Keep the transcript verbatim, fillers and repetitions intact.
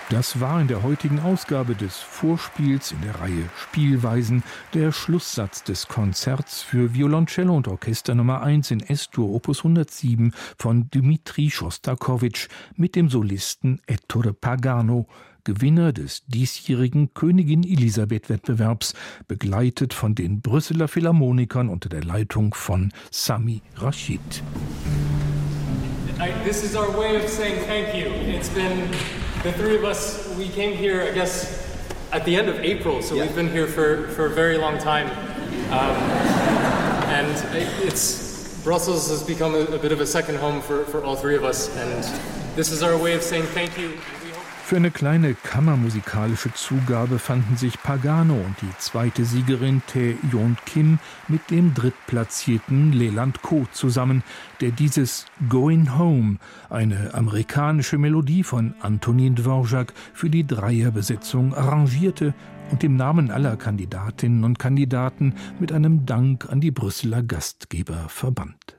Das war in der heutigen Ausgabe des Vorspiels in der Reihe Spielweisen der Schlusssatz des Konzerts für Violoncello und Orchester Nummer eins in S-Dur Opus hundertsieben von Dmitri Schostakowitsch mit dem Solisten Ettore Pagano, Gewinner des diesjährigen Königin-Elisabeth-Wettbewerbs, begleitet von den Brüsseler Philharmonikern unter der Leitung von Sami Rashid. I, this is our way of saying thank you. It's been the three of us. We came here, I guess, at the end of April, so yeah. We've been here for, for a very long time, um, and it's Brussels has become a, a bit of a second home for, for all three of us, and this is our way of saying thank you. Für eine kleine kammermusikalische Zugabe fanden sich Pagano und die zweite Siegerin Tae-Yeon Kim mit dem drittplatzierten Leland Ko zusammen, der dieses Going Home, eine amerikanische Melodie von Antonin Dvorak, für die Dreierbesetzung arrangierte und im Namen aller Kandidatinnen und Kandidaten mit einem Dank an die Brüsseler Gastgeber verband.